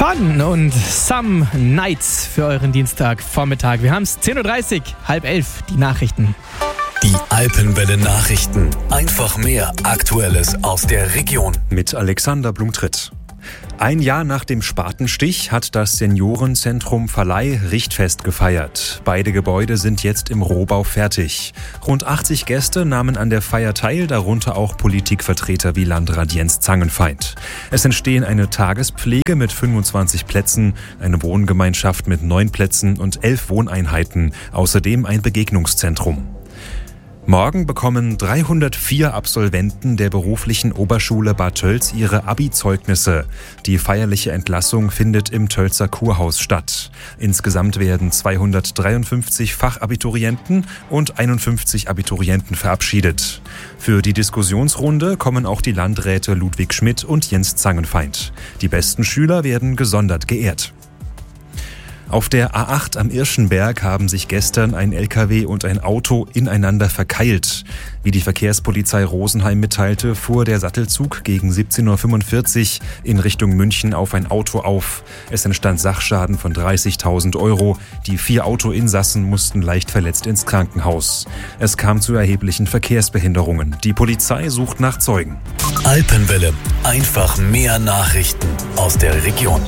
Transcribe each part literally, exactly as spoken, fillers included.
Fun und Some Nights für euren Dienstagvormittag. Wir haben es zehn Uhr dreißig, halb elf, die Nachrichten. Die Alpenwelle Nachrichten. Einfach mehr Aktuelles aus der Region. Mit Alexander Blumtritt. Ein Jahr nach dem Spatenstich hat das Seniorenzentrum Verleih Richtfest gefeiert. Beide Gebäude sind jetzt im Rohbau fertig. Rund achtzig Gäste nahmen an der Feier teil, darunter auch Politikvertreter wie Landrat Jens Zangenfeit. Es entstehen eine Tagespflege mit fünfundzwanzig Plätzen, eine Wohngemeinschaft mit neun Plätzen und elf Wohneinheiten, außerdem ein Begegnungszentrum. Morgen bekommen dreihundertvier Absolventen der beruflichen Oberschule Bad Tölz ihre Abi-Zeugnisse. Die feierliche Entlassung findet im Tölzer Kurhaus statt. Insgesamt werden zweihundertdreiundfünfzig Fachabiturienten und einundfünfzig Abiturienten verabschiedet. Für die Diskussionsrunde kommen auch die Landräte Ludwig Schmidt und Jens Zangenfeit. Die besten Schüler werden gesondert geehrt. Auf der A acht am Irschenberg haben sich gestern ein L K W und ein Auto ineinander verkeilt. Wie die Verkehrspolizei Rosenheim mitteilte, fuhr der Sattelzug gegen siebzehn Uhr fünfundvierzig in Richtung München auf ein Auto auf. Es entstand Sachschaden von dreißigtausend Euro. Die vier Autoinsassen mussten leicht verletzt ins Krankenhaus. Es kam zu erheblichen Verkehrsbehinderungen. Die Polizei sucht nach Zeugen. Alpenwelle. Einfach mehr Nachrichten aus der Region.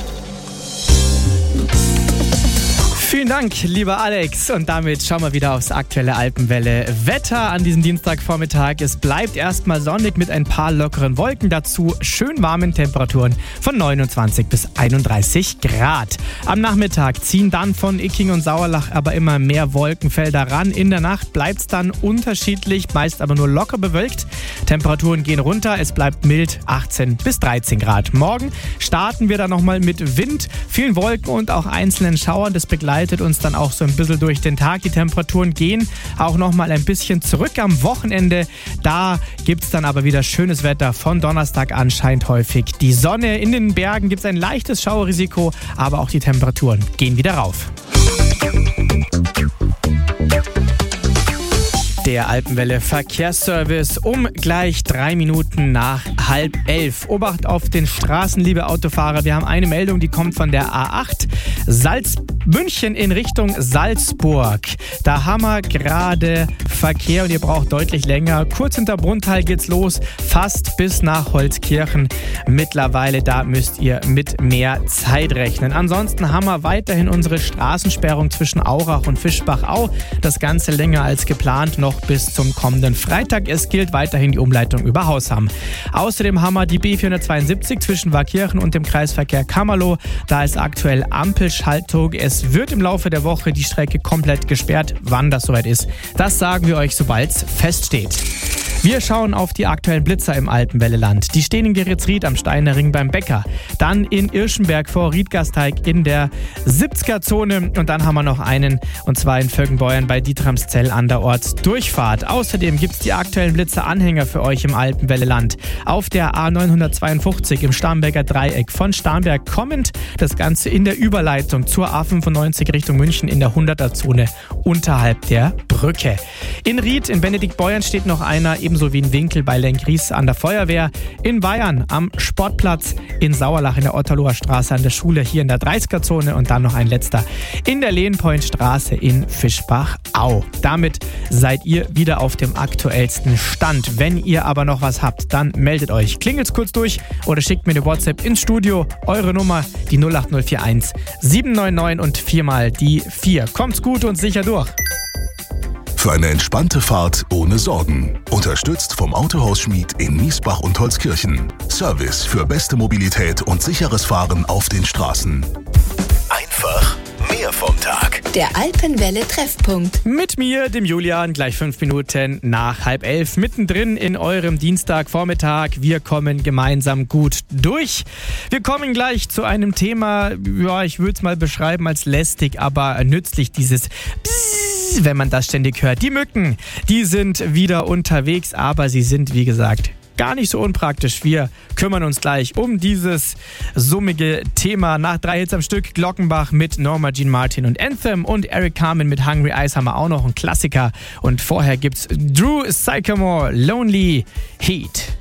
Vielen Dank, lieber Alex. Und damit schauen wir wieder aufs aktuelle Alpenwelle-Wetter an diesem Dienstagvormittag. Es bleibt erstmal sonnig mit ein paar lockeren Wolken. Dazu schön warmen Temperaturen von neunundzwanzig bis einunddreißig Grad. Am Nachmittag ziehen dann von Icking und Sauerlach aber immer mehr Wolkenfelder ran. In der Nacht bleibt es dann unterschiedlich, meist aber nur locker bewölkt. Temperaturen gehen runter, es bleibt mild, achtzehn bis dreizehn Grad. Morgen starten wir dann nochmal mit Wind, vielen Wolken und auch einzelnen Schauern. Das begleitet uns dann auch so ein bisschen durch den Tag. Die Temperaturen gehen auch nochmal ein bisschen zurück am Wochenende. Da gibt es dann aber wieder schönes Wetter. Von Donnerstag an scheint häufig die Sonne. In den Bergen gibt es ein leichtes Schauerrisiko, aber auch die Temperaturen gehen wieder rauf. Der Alpenwelle Verkehrsservice um gleich drei Minuten nach halb elf. Obacht auf den Straßen, liebe Autofahrer. Wir haben eine Meldung, die kommt von der A acht. Salz München in Richtung Salzburg. Da haben wir gerade Verkehr und ihr braucht deutlich länger. Kurz hinter Brunnthal geht's los, fast bis nach Holzkirchen. Mittlerweile, da müsst ihr mit mehr Zeit rechnen. Ansonsten haben wir weiterhin unsere Straßensperrung zwischen Aurach und Fischbach-Au. Das Ganze länger als geplant, noch bis zum kommenden Freitag. Es gilt weiterhin die Umleitung über Hausham. Außerdem haben wir die B vierhundertzweiundsiebzig zwischen Warkirchen und dem Kreisverkehr Kammerloh. Da ist aktuell Ampelschaltung. Es wird im Laufe der Woche die Strecke komplett gesperrt. Wann das soweit ist, das sagen wir euch, sobald es feststeht. Wir schauen auf die aktuellen Blitzer im Alpenwelleland. Die stehen in Geretsried am Steiner Ring beim Bäcker. Dann in Irschenberg vor Riedgasteig in der siebziger-Zone. Und dann haben wir noch einen, und zwar in Vöckenbeuern bei Dietramszell an der Ortsdurchfahrt. Außerdem gibt es die aktuellen Blitzer-Anhänger für euch im Alpenwelleland. Auf der A neunhundertzweiundfünfzig im Starnberger Dreieck von Starnberg kommend. Das Ganze in der Überleitung zur A fünfundneunzig Richtung München in der hunderter-Zone unterhalb der Brücke. In Ried in Benediktbeuern steht noch einer, ebenso wie in Winkel bei Lenkries an der Feuerwehr. In Bayern am Sportplatz, in Sauerlach in der Otterloher Straße an der Schule, hier in der dreißiger-Zone und dann noch ein letzter in der Lehnpointstraße in Fischbach-Au. Damit seid ihr wieder auf dem aktuellsten Stand. Wenn ihr aber noch was habt, dann meldet euch. Klingelt's kurz durch oder schickt mir eine WhatsApp ins Studio. Eure Nummer, die null acht null vier eins sieben neun neun und viermal die vier. Kommt's gut und sicher durch. Für eine entspannte Fahrt ohne Sorgen. Unterstützt vom Autohaus Schmied in Miesbach und Holzkirchen. Service für beste Mobilität und sicheres Fahren auf den Straßen. Einfach mehr vom Tag. Der Alpenwelle Treffpunkt. Mit mir, dem Julian, gleich fünf Minuten nach halb elf. Mittendrin in eurem Dienstagvormittag. Wir kommen gemeinsam gut durch. Wir kommen gleich zu einem Thema, ja, ich würde es mal beschreiben als lästig, aber nützlich, dieses Psst, wenn man das ständig hört. Die Mücken, die sind wieder unterwegs, aber sie sind, wie gesagt, gar nicht so unpraktisch. Wir kümmern uns gleich um dieses summige Thema. Nach drei Hits am Stück Glockenbach mit Norma Jean Martin und Anthem und Eric Carmen mit Hungry Eyes haben wir auch noch einen Klassiker. Und vorher gibt's Drew Sycamore, Lonely Heat.